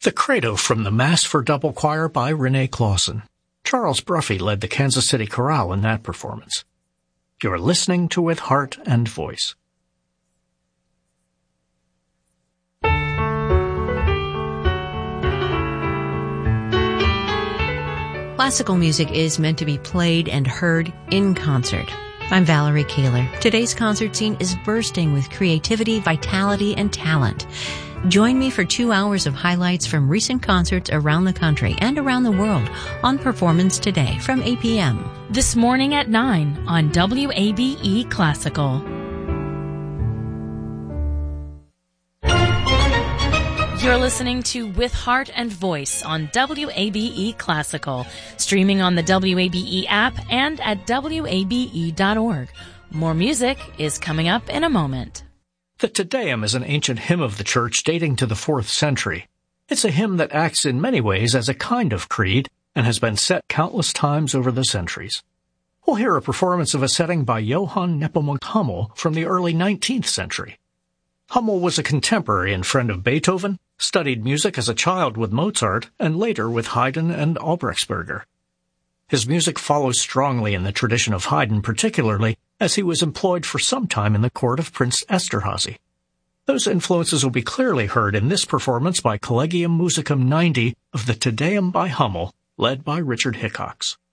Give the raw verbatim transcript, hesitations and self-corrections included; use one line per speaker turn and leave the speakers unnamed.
The Credo from the Mass for Double Choir by Renee Clausen. Charles Bruffy led the Kansas City Chorale in that performance. You're listening to With Heart and Voice.
Classical music is meant to be played and heard in concert. I'm Valerie Kaler. Today's concert scene is bursting with creativity, vitality, and talent. Join me for two hours of highlights from recent concerts around the country and around the world on Performance Today from eight p.m.
This morning at nine on W A B E Classical. You're listening to With Heart and Voice on W A B E Classical, streaming on the W A B E app and at W A B E dot org. More music is coming up in a moment.
The Te Deum is an ancient hymn of the Church dating to the fourth century. It's a hymn that acts in many ways as a kind of creed and has been set countless times over the centuries. We'll hear a performance of a setting by Johann Nepomuk Hummel from the early nineteenth century. Hummel was a contemporary and friend of Beethoven, studied music as a child with Mozart, and later with Haydn and Albrechtsberger. His music follows strongly in the tradition of Haydn, particularly as he was employed for some time in the court of Prince Esterhazy. Those influences will be clearly heard in this performance by Collegium Musicum ninety of the Te Deum by Hummel, led by Richard Hickox.